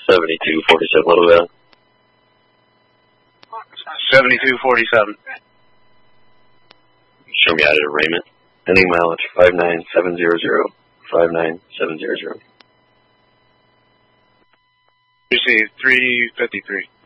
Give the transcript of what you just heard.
7247, what was that? 7247. Show me out at arraignment. Ending mileage 59700. 59700. Received 353.